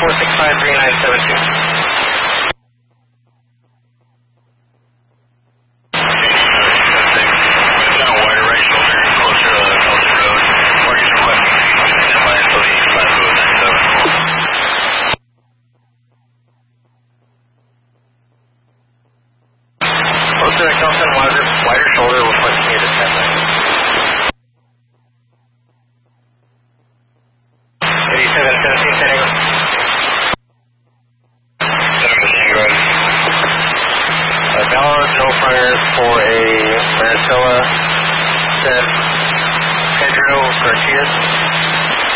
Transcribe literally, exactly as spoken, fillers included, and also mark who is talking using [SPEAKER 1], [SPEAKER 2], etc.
[SPEAKER 1] four six five three nine seven two. Closer to Kelson, wider, wider shoulder, requesting you to ten nine. eighty-seven seventeen, San Diego.